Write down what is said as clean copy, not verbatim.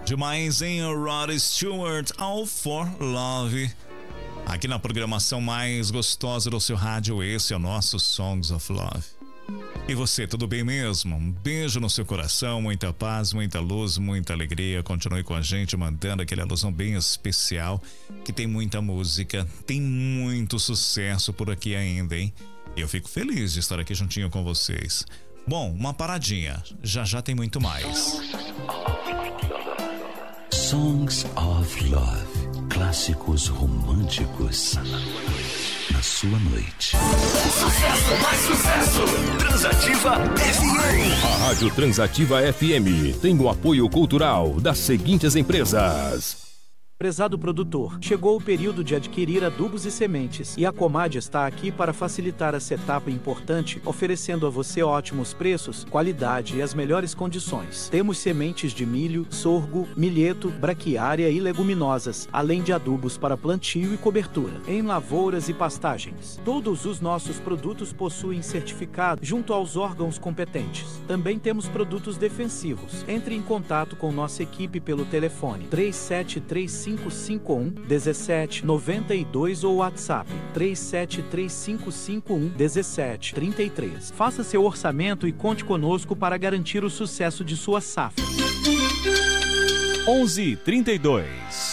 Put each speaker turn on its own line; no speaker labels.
Demais em Rod Stewart, All for Love. Aqui na programação mais gostosa do seu rádio, esse é o nosso Songs of Love. E você, tudo bem mesmo? Um beijo no seu coração, muita paz, muita luz, muita alegria. Continue com a gente, mandando aquele alusão bem especial, que tem muita música, tem muito sucesso por aqui ainda, hein? E eu fico feliz de estar aqui juntinho com vocês. Bom, uma paradinha, já já tem muito mais.
Songs of Love, clássicos românticos na sua noite.
Sucesso, mais sucesso! Transativa FM.
A Rádio Transativa FM tem o apoio cultural das seguintes empresas.
Prezado produtor, chegou o período de adquirir adubos e sementes e a Comad está aqui para facilitar essa etapa importante, oferecendo a você ótimos preços, qualidade e as melhores condições. Temos sementes de milho, sorgo, milheto, braquiária e leguminosas, além de adubos para plantio e cobertura, em lavouras e pastagens. Todos os nossos produtos possuem certificado junto aos órgãos competentes. Também temos produtos defensivos. Entre em contato com nossa equipe pelo telefone 373551-1792 ou WhatsApp 373551-1733. Faça seu orçamento e conte conosco para garantir o sucesso de sua safra.
11:32.